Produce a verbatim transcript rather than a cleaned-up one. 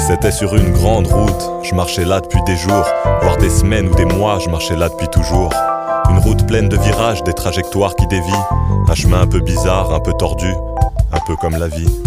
C'était sur une grande route, je marchais là depuis des jours, voire des semaines ou des mois, je marchais là depuis toujours. Une route pleine de virages, des trajectoires qui dévient, un chemin un peu bizarre, un peu tordu, un peu comme la vie.